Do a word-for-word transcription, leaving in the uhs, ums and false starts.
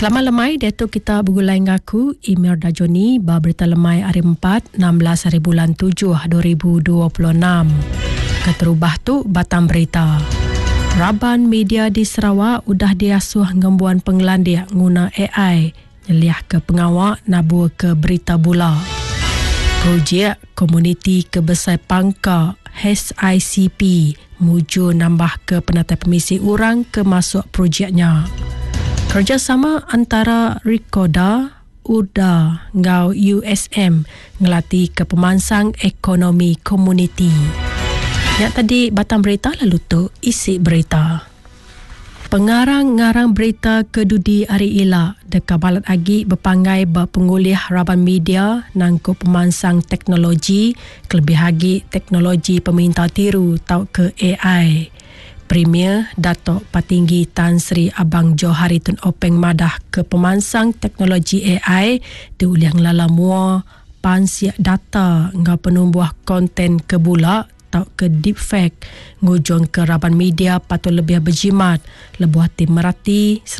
Selamat lemai, Datuk kita bergulai ngaku email Dajoni ba berita lemai hari empat, enam belas hari bulan tujuh, dua ribu dua puluh enam. Keterubah tu batang berita. Raban media di Sarawak udah diasuh ngembuan penglandia guna A I nyeliah ke pengawak nabu ke berita bula. Projek Komuniti Kebesar Pangka H I C P muju nambah ke penatai permisi orang ke masuk projeknya. Kerjasama antara Rikoda, U D A ngau U S M ngelatih ke pemansang ekonomi komuniti. Yang tadi batang berita lalu tu isi berita. Pengarang-ngarang berita kedudi Ari Ila dekat balat agi berpangai berpengulih raban media nangku pemansang teknologi kelebih lagi teknologi peminta tiru tau ke A I. Premier Datuk Patinggi Tan Sri Abang Johari Tun Openg madah ke pemansang teknologi A I diuliang lala mua pansiak data ngau penumbuh konten kebula tau ke deepfake ngujung ke raban media patut lebih berjimat lebuh tim merati